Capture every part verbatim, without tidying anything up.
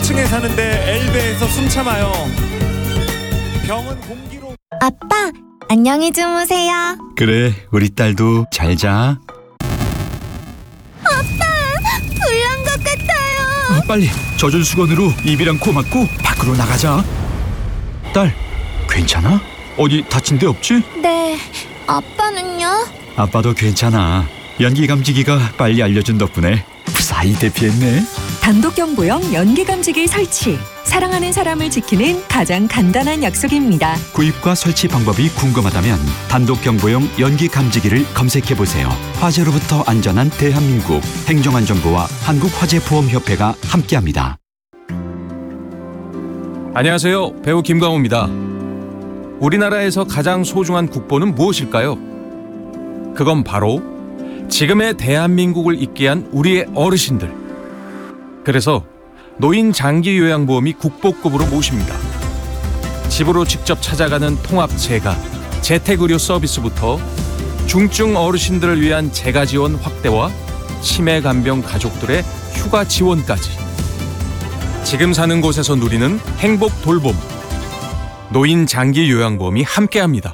층에 사는데 엘베에서 숨 참아요. 병은 공기로. 아빠, 안녕히 주무세요. 그래, 우리 딸도 잘 자. 불난 것 같아요. 빨리 젖은 수건으로 입이랑 코 막고 밖으로 나가자. 딸, 괜찮아? 어디 다친 데 없지? 네, 아빠는요? 아빠도 괜찮아. 연기 감지기가 빨리 알려준 덕분에 무사히 대피했네. 단독경보용 연기감지기 설치. 사랑하는 사람을 지키는 가장 간단한 약속입니다. 구입과 설치 방법이 궁금하다면 단독경보용 연기감지기를 검색해보세요. 화재로부터 안전한 대한민국, 행정안전부와 한국화재보험협회가 함께합니다. 안녕하세요. 배우 김광호입니다. 우리나라에서 가장 소중한 국보는 무엇일까요? 그건 바로 지금의 대한민국을 있게 한 우리의 어르신들. 그래서 노인 장기 요양보험이 국보급으로 모십니다. 집으로 직접 찾아가는 통합 재가, 재택의료 서비스부터 중증 어르신들을 위한 재가 지원 확대와 치매 간병 가족들의 휴가 지원까지. 지금 사는 곳에서 누리는 행복 돌봄. 노인 장기 요양보험이 함께합니다.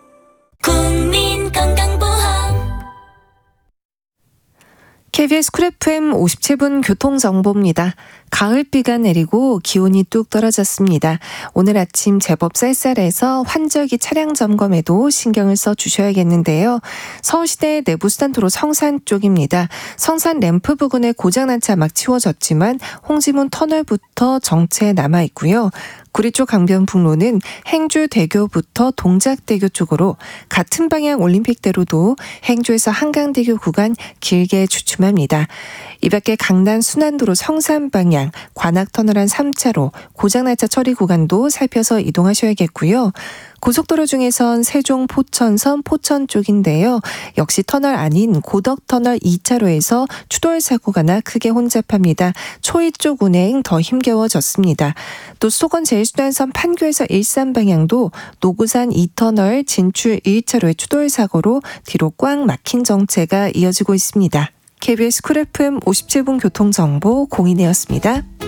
케이비에스 쿨 에프엠 오십칠 분 교통정보입니다. 가을비가 내리고 기온이 뚝 떨어졌습니다. 오늘 아침 제법 쌀쌀해서 환절기 차량 점검에도 신경을 써 주셔야겠는데요. 서울시내 내부수단도로 성산 쪽입니다. 성산 램프 부근에 고장난 차 막 치워졌지만 홍지문 터널부터 정체 남아있고요. 구리 쪽 강변북로는 행주대교부터 동작대교 쪽으로, 같은 방향 올림픽대로도 행주에서 한강대교 구간 길게 주춤합니다. 이 밖에 강남 순환도로 성산 방향 관악터널 안 삼 차로 고장난 차 처리 구간도 살펴서 이동하셔야겠고요. 고속도로 중에선 세종 포천선 포천 쪽인데요. 역시 터널 아닌 고덕터널 이 차로에서 추돌 사고가 나 크게 혼잡합니다. 초이 쪽 운행 더 힘겨워졌습니다. 또 수도권 제일순환선 판교에서 일산 방향도 노구산 이 터널 진출 일 차로의 추돌 사고로 뒤로 꽉 막힌 정체가 이어지고 있습니다. 케이비에스 쿨 에프엠 오십칠 분 교통정보 공인이었습니다.